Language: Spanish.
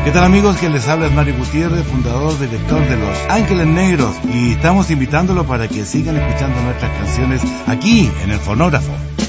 ¿Qué tal, amigos? Que les habla es Mario Gutiérrez, fundador, director de Los Ángeles Negros, y estamos invitándolo para que sigan escuchando nuestras canciones aquí en el fonógrafo.